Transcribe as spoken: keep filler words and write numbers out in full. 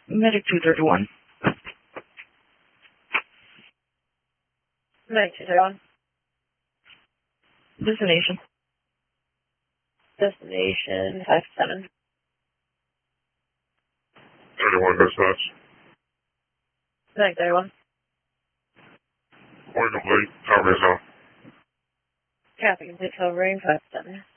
Medic two thirty-one. Medic two thirty-one. Destination. Destination five seven. thirty-one dispatch. Medic thirty-one. Point complete. Cover yourself. Traffic complete, covering five seven.